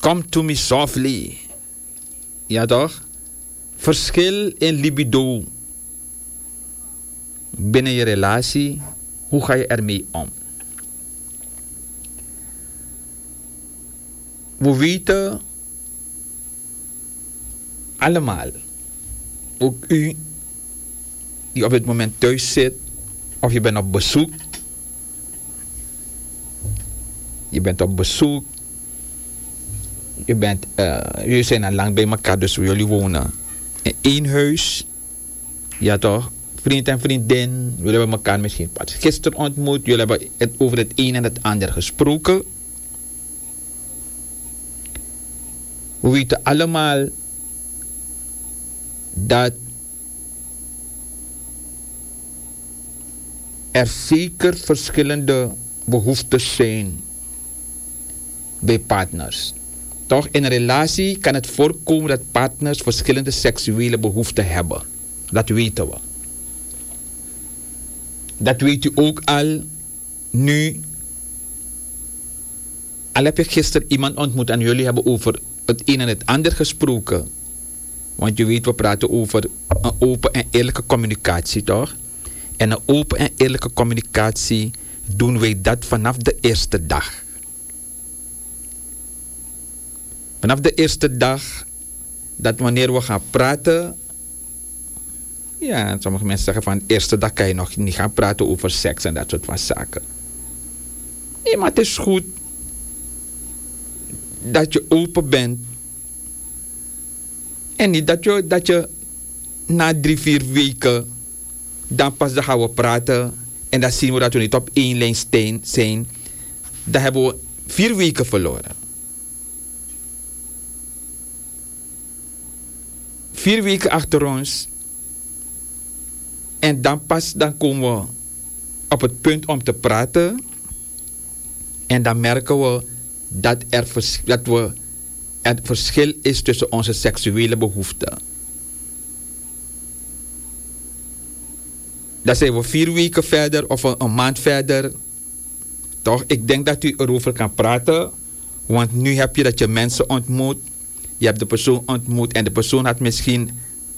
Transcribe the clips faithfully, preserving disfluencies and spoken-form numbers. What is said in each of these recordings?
Come to me softly. Ja toch? Verschil in libido binnen je relatie. Hoe ga je ermee om? We weten allemaal, ook u die op dit moment thuis zit, of je bent op bezoek. Je bent op bezoek. Je bent, uh, jullie zijn al lang bij elkaar, dus jullie wonen in één huis. Ja toch? Vriend en vriendin, jullie hebben elkaar misschien pas gisteren ontmoet. Jullie hebben het over het een en het ander gesproken. We weten allemaal dat er zeker verschillende behoeftes zijn bij partners. Toch, in een relatie kan het voorkomen dat partners verschillende seksuele behoeften hebben. Dat weten we. Dat weet u ook al nu. Al heb je gisteren iemand ontmoet en jullie hebben over het een en het ander gesproken. Want je weet, we praten over een open en eerlijke communicatie, toch? En een open en eerlijke communicatie doen wij dat vanaf de eerste dag. Vanaf de eerste dag dat wanneer we gaan praten. Ja, sommige mensen zeggen van de eerste dag kan je nog niet gaan praten over seks en dat soort van zaken. Nee, maar het is goed dat je open bent. En niet dat je, dat je na drie, vier weken dan pas dan gaan we praten en dan zien we dat we niet op één lijn steen zijn. Dan hebben we vier weken verloren. Vier weken achter ons. En dan pas dan komen we op het punt om te praten. En dan merken we dat er, vers, dat we, er verschil is tussen onze seksuele behoeften. Dan zijn we vier weken verder of een, een maand verder. Toch? Ik denk dat u erover kan praten. Want nu heb je dat je mensen ontmoet. Je hebt de persoon ontmoet en de persoon had misschien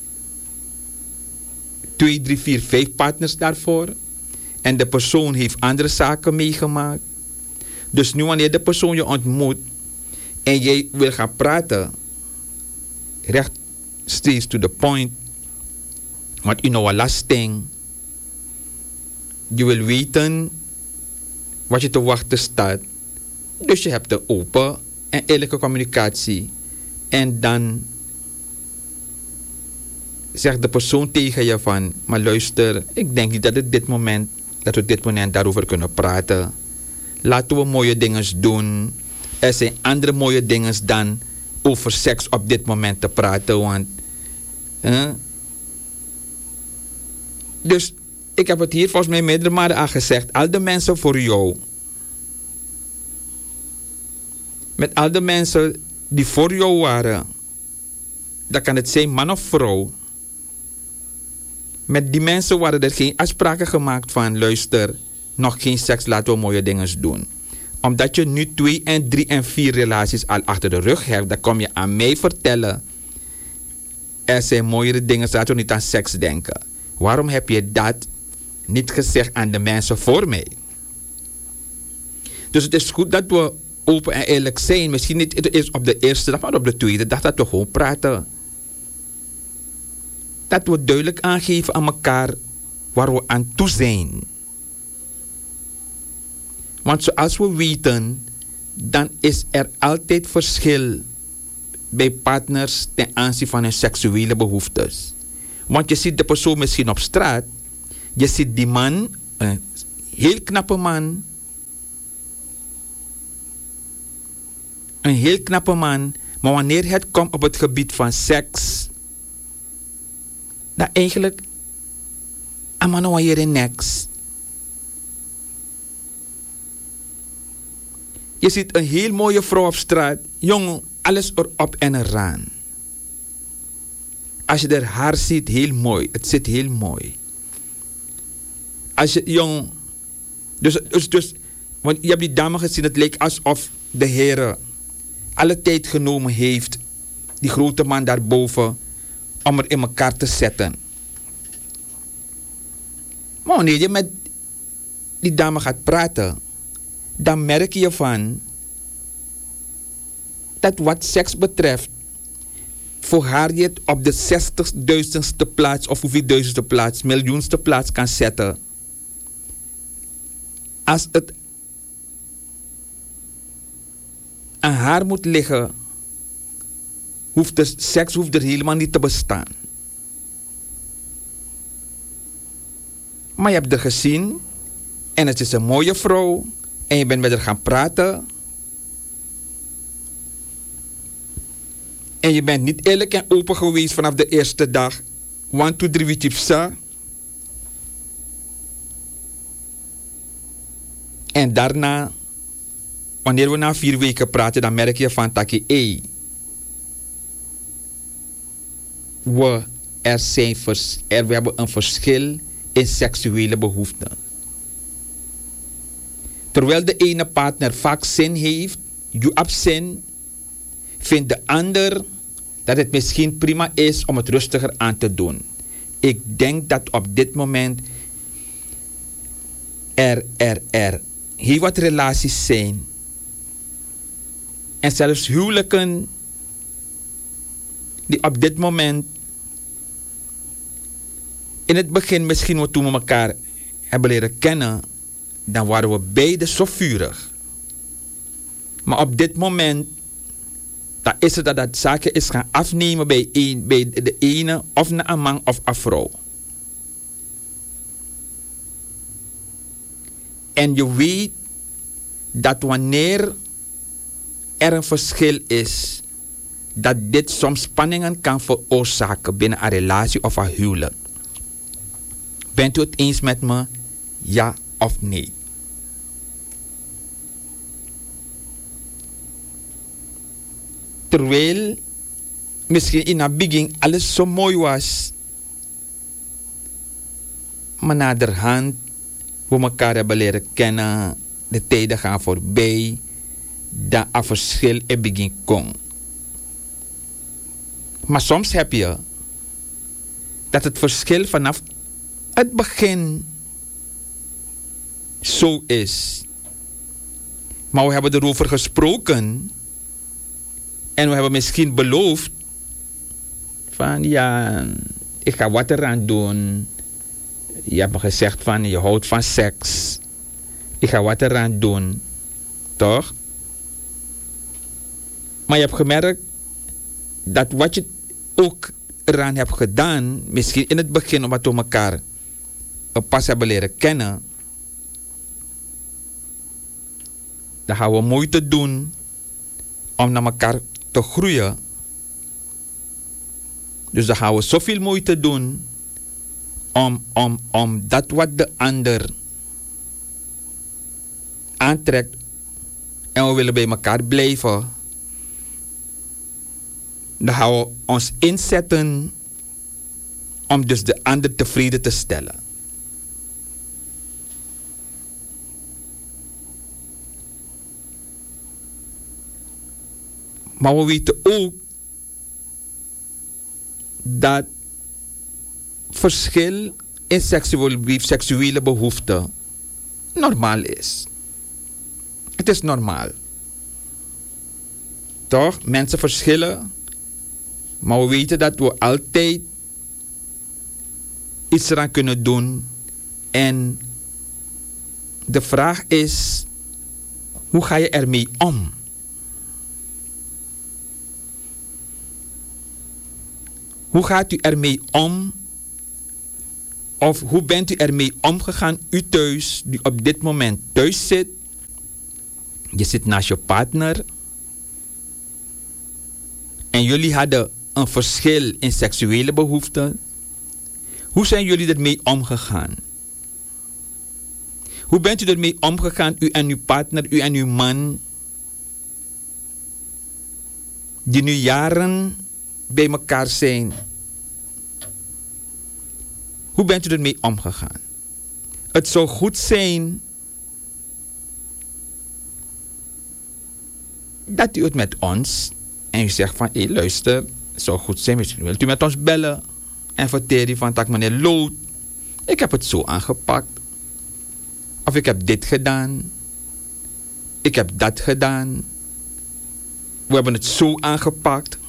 twee, drie, vier, vijf partners daarvoor. En de persoon heeft andere zaken meegemaakt. Dus nu wanneer de persoon je ontmoet en jij wil gaan praten, rechtstreeks to the point, want u nou een lasting. Je wil weten wat je te wachten staat. Dus je hebt de open en eerlijke communicatie. En dan zegt de persoon tegen je van, maar luister, ik denk niet dat, het dit moment, dat we dit moment daarover kunnen praten. Laten we mooie dingen doen. Er zijn andere mooie dingen dan over seks op dit moment te praten. Want, eh? Dus ik heb het hier volgens mij meerdere malen aan gezegd. Al de mensen voor jou. Met al de mensen die voor jou waren. Dan kan het zijn man of vrouw. Met die mensen waren er geen afspraken gemaakt van, luister, nog geen seks, laten we mooie dingen doen. Omdat je nu twee en drie en vier relaties al achter de rug hebt, dan kom je aan mij vertellen, er zijn mooiere dingen, laten we niet aan seks denken. Waarom heb je dat niet gezegd aan de mensen voor mij? Dus het is goed dat we open en eerlijk zijn. Misschien niet eerst op de eerste dag, maar op de tweede dag dat we gewoon praten. Dat we duidelijk aangeven aan elkaar waar we aan toe zijn. Want zoals we weten, dan is er altijd verschil bij partners ten aanzien van hun seksuele behoeftes. Want je ziet de persoon misschien op straat. Je ziet die man, een heel knappe man. Een heel knappe man. Maar wanneer het komt op het gebied van seks, dan eigenlijk, amano hier in niks. Je ziet een heel mooie vrouw op straat. Jongen, alles erop en eraan. Als je haar haar ziet, heel mooi. Het zit heel mooi. Als je, jong, dus, dus, dus, want je hebt die dame gezien, het leek alsof de heren alle tijd genomen heeft, die grote man daarboven, om er in elkaar te zetten. Maar wanneer je met die dame gaat praten, dan merk je van dat wat seks betreft, voor haar je het op de zestigduizendste plaats of hoeveel duizendste plaats, miljoenste plaats kan zetten. Als het aan haar moet liggen, hoeft de seks hoeft er helemaal niet te bestaan. Maar je hebt haar gezien en het is een mooie vrouw en je bent met haar gaan praten. En je bent niet eerlijk en open geweest vanaf de eerste dag. One, two, three, chipsa. En daarna, wanneer we na vier weken praten, dan merk je van taki, hey, we, er zijn vers, er, we hebben een verschil in seksuele behoeften. Terwijl de ene partner vaak zin heeft, you hebt zin, vindt de ander dat het misschien prima is om het rustiger aan te doen. Ik denk dat op dit moment er, er, er heel wat relaties zijn. En zelfs huwelijken die op dit moment in het begin misschien we toen we elkaar hebben leren kennen, dan waren we beide zo vurig. Maar op dit moment dan is het dat dat zaken is gaan afnemen bij, een, bij de ene of een man of een vrouw. En je weet dat wanneer er een verschil is, dat dit soms spanningen kan veroorzaken binnen een relatie of een huwelijk. Bent u het eens met me? Ja of nee? Terwijl misschien in het begin alles zo mooi was, maar naderhand we elkaar hebben leren kennen, de tijden gaan voorbij, dat een verschil in begin komt. Maar soms heb je dat het verschil vanaf het begin zo is. Maar we hebben erover gesproken en we hebben misschien beloofd van ja, ik ga wat eraan doen. Je hebt me gezegd van je houdt van seks. Ik ga wat eraan doen. Toch? Maar je hebt gemerkt dat wat je ook eraan hebt gedaan, misschien in het begin omdat we elkaar pas hebben leren kennen, dan gaan we moeite doen om naar elkaar te groeien. Dus dan gaan we zoveel moeite doen om, om, om dat wat de ander aantrekt en we willen bij elkaar blijven. Dan gaan we ons inzetten om dus de ander tevreden te stellen. Maar we weten ook dat verschil in seksuele, seksuele behoeften normaal is. Het is normaal. Toch? Mensen verschillen. Maar we weten dat we altijd iets eraan kunnen doen. En de vraag is, hoe ga je ermee om? Hoe gaat u ermee om? Of hoe bent u ermee omgegaan, u thuis, die op dit moment thuis zit? Je zit naast je partner. En jullie hadden een verschil in seksuele behoeften. Hoe zijn jullie ermee omgegaan? Hoe bent u ermee omgegaan, u en uw partner, u en uw man, die nu jaren bij elkaar zijn? Hoe bent u ermee omgegaan? Het zou goed zijn dat u het met ons en u zegt van, hé hey, luister, het zou goed zijn, misschien wilt u met ons bellen en vertellen van, tak meneer Lood, ik heb het zo aangepakt. Of ik heb dit gedaan. Ik heb dat gedaan. We hebben het zo aangepakt.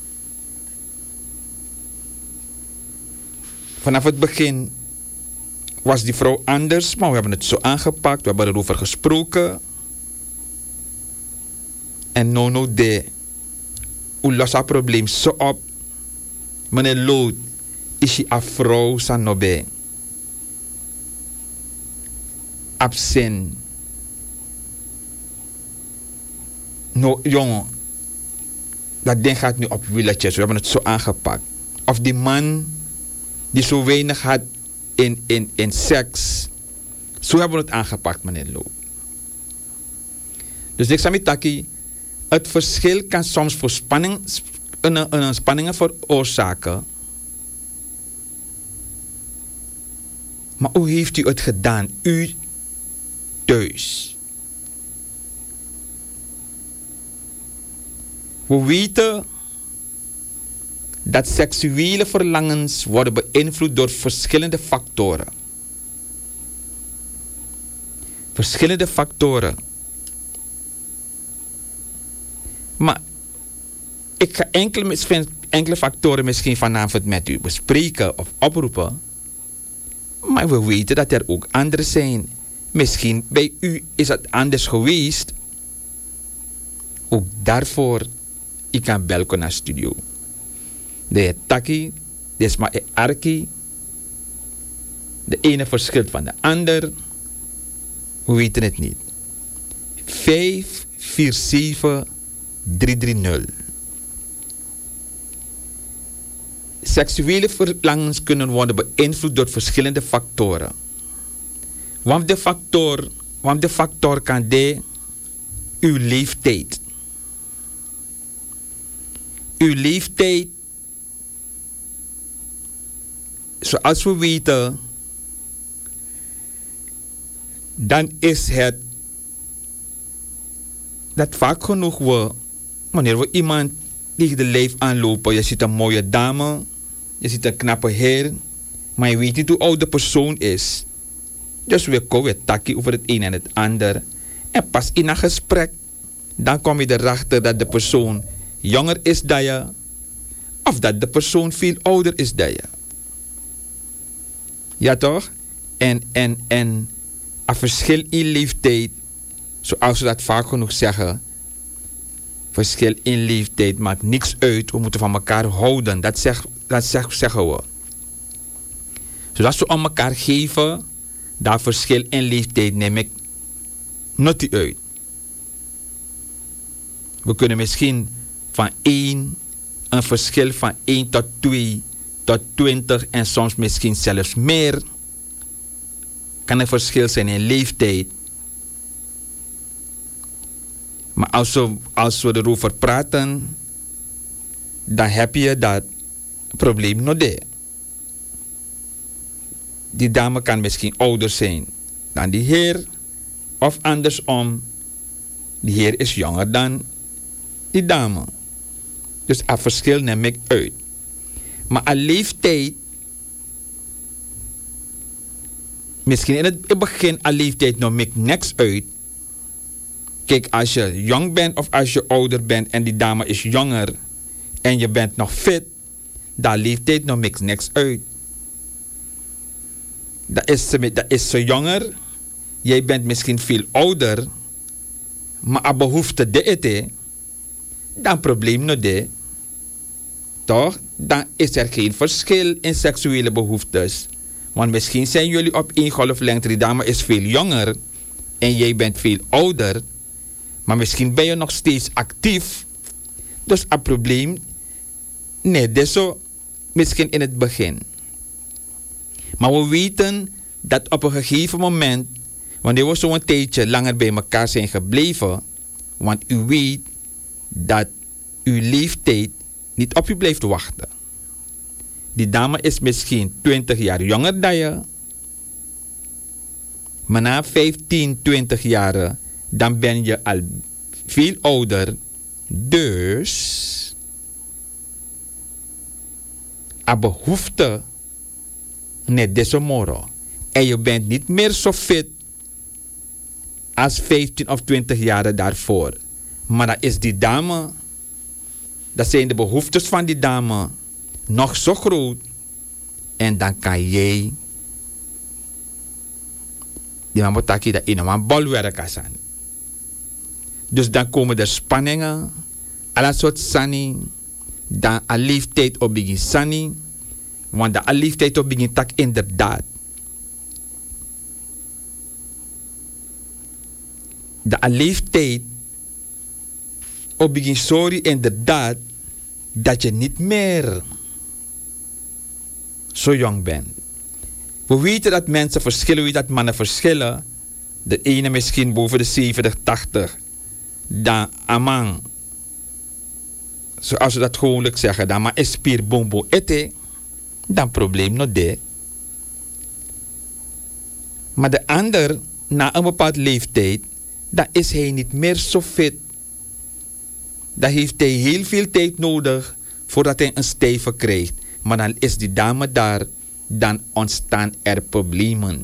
Vanaf het begin was die vrouw anders, maar we hebben het zo aangepakt. We hebben erover gesproken. En no no de. U lost het probleem zo op. Meneer Lood, is je een vrouw san nobe. Absen. No, jongen. Dat ding gaat nu op wieletjes. We hebben het zo aangepakt. Of die man die zo weinig had in, in, in seks. Zo hebben we het aangepakt, meneer Loop. Dus niks aan mijn takkie. Het verschil kan soms voor spanning, een, een spanningen veroorzaken. Maar hoe heeft u het gedaan? U thuis. We weten dat seksuele verlangens worden beïnvloed door verschillende factoren. Verschillende factoren. Maar ik ga enkele, enkele factoren misschien vanavond met u bespreken of oproepen. Maar we weten dat er ook andere zijn. Misschien bij u is het anders geweest. Ook daarvoor, ik kan bellen naar studio. De heer Taki, de is maar een arki. De ene verschilt van de ander. We weten het niet. vijf vier zeven drie drie nul. Seksuele verlangens kunnen worden beïnvloed door verschillende factoren. Want de factor, want de factor kan de uw leeftijd. Uw leeftijd, zoals we weten, dan is het dat vaak genoeg we, wanneer we iemand tegen de lijf aanlopen, je ziet een mooie dame, je ziet een knappe heer, maar je weet niet hoe oud de persoon is. Dus we komen takkie over het een en het ander. En pas in een gesprek, dan kom je erachter dat de persoon jonger is dan je, of dat de persoon veel ouder is dan je. Ja toch? En, en, en een verschil in leeftijd, zoals we dat vaak genoeg zeggen, verschil in leeftijd maakt niks uit. We moeten van elkaar houden. Dat, zeg, dat zeg, zeggen we. Zodat we om elkaar geven, dat verschil in leeftijd neem ik not uit. We kunnen misschien van één, een verschil van één tot twee tot twintig en soms misschien zelfs meer. Kan een verschil zijn in leeftijd. Maar als we, als we erover praten, dan heb je dat probleem nog niet. Die dame kan misschien ouder zijn dan die heer. Of andersom, die heer is jonger dan die dame. Dus dat verschil neem ik uit. Maar aan leeftijd, misschien in het begin aan leeftijd nog ik niks uit. Kijk, als je jong bent of als je ouder bent en die dame is jonger en je bent nog fit, dan leeftijd nog niks, niks uit. Dat is, ze, dat is ze jonger, jij bent misschien veel ouder, maar a behoefte de ete, dan probleem no de. Toch? Dan is er geen verschil in seksuele behoeftes. Want misschien zijn jullie op één golflengte, die dame is veel jonger en jij bent veel ouder. Maar misschien ben je nog steeds actief. Dus een probleem. Nee, dat is zo misschien in het begin. Maar we weten dat op een gegeven moment, wanneer we zo'n tijdje langer bij elkaar zijn gebleven, want u weet dat uw leeftijd niet op u blijft wachten. Die dame is misschien twintig jaar jonger dan je. Maar na vijftien, twintig jaren, dan ben je al veel ouder Dus, a behoefte net deze moro. En je bent niet meer zo fit als vijftien of twintig jaar daarvoor. Maar dan is die dame, dat zijn de behoeftes van die dame nog zo groot. En dan kan jij die man moet dat in een bolwerk zijn. Dus dan komen er spanningen, alle soort sani, dan een leeftijd op begin sani, want de leeftijd op begin tak inderdaad. De leeftijd op begin sorry inderdaad dat je niet meer zo jong bent. We weten dat mensen verschillen, we weten dat mannen verschillen. De ene misschien boven de zeventig, tachtig. Dan amang, zoals we dat gewoonlijk zeggen, dan maar is spier bombo ete, dan probleem nog de. Maar de ander, na een bepaald leeftijd, dan is hij niet meer zo fit. Dan heeft hij heel veel tijd nodig voordat hij een stijve krijgt. Maar dan is die dame daar, dan ontstaan er problemen.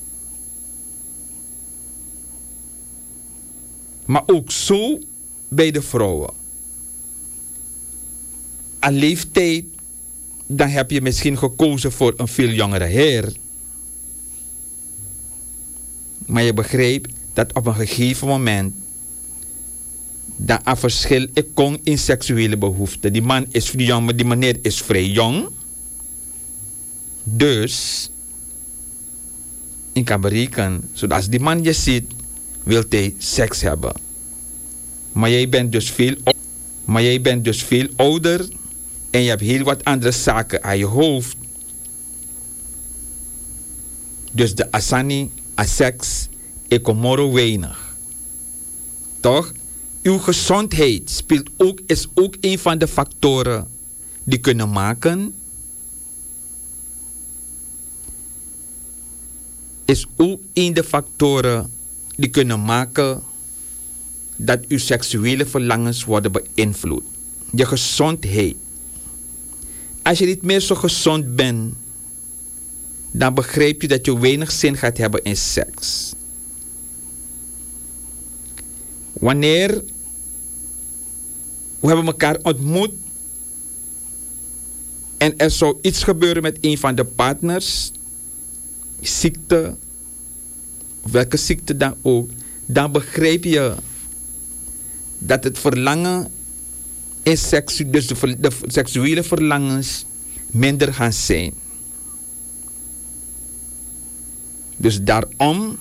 Maar ook zo bij de vrouwen. Aan leeftijd, dan heb je misschien gekozen voor een veel jongere heer. Maar je begrijpt dat op een gegeven moment dat een verschil ik kon in seksuele behoeften. Die man is vrij jong, maar die meneer is vrij jong. Dus, ik kan berekenen, zodat als die man je ziet, wil hij seks hebben. Maar jij bent dus veel, maar jij bent dus veel ouder en je hebt heel wat andere zaken aan je hoofd. Dus de asani, a seks, ik kom morgen weinig. Toch? Uw gezondheid speelt ook, is ook een van de factoren die kunnen maken. Is ook een van de factoren die kunnen maken dat uw seksuele verlangens worden beïnvloed. Je gezondheid. Als je niet meer zo gezond bent, dan begrijp je dat je weinig zin gaat hebben in seks. Wanneer we hebben elkaar ontmoet en er zou iets gebeuren met een van de partners, ziekte, welke ziekte dan ook, dan begrijp je dat het verlangen in seksu, dus de, de seksuele verlangens minder gaan zijn. Dus daarom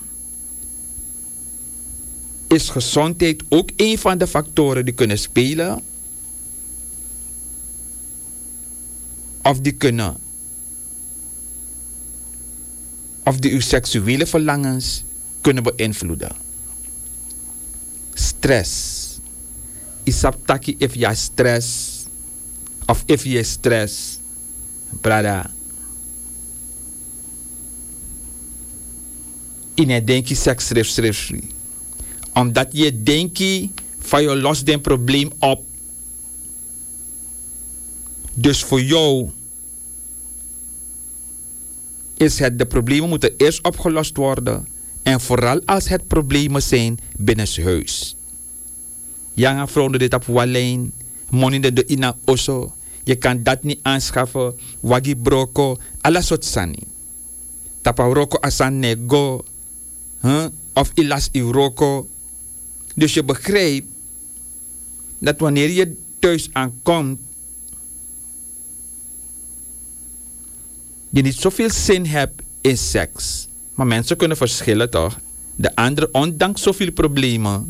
is gezondheid ook een van de factoren die kunnen spelen of die kunnen of die uw seksuele verlangens kunnen beïnvloeden. Stress. Isaptaki if je stress of if je stress, brada. In het denkie seks schrijf schrijf. Omdat je denkt van je lost een probleem op. Dus voor jou is het, de problemen moeten eerst opgelost worden. En vooral als het problemen zijn binnenshuis. Jonge vrouwen dit op walijn, money de ina osso. Je kan dat niet aanschaffen. Wagi broko, alla soort sani. Tapa roko asan nego. Huh? Of ilas i roko. Dus je begrijpt dat wanneer je thuis aankomt, je niet zoveel zin hebt in seks. Maar mensen kunnen verschillen toch? De andere, ondanks zoveel problemen,